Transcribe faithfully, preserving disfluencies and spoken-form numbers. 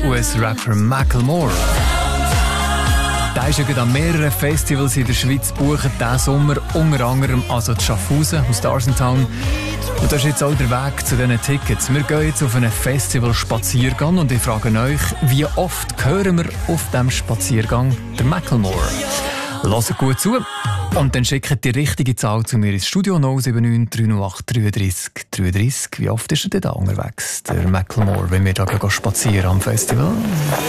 U S-Rapper Macklemore. Der ist ja gerade an mehreren Festivals in der Schweiz gebucht, diesen Sommer, unter anderem also die Schaffhausen aus Darsentown. Und das ist jetzt auch der Weg zu diesen Tickets. Wir gehen jetzt auf einen Festival-Spaziergang und ich frage euch, wie oft hören wir auf diesem Spaziergang den Macklemore? Hört gut zu und dann schickt die richtige Zahl zu mir ins Studio null sieben neun drei null acht drei drei drei drei. Wie oft ist er denn da unterwegs, der Macklemore, wenn wir da spazieren am Festival?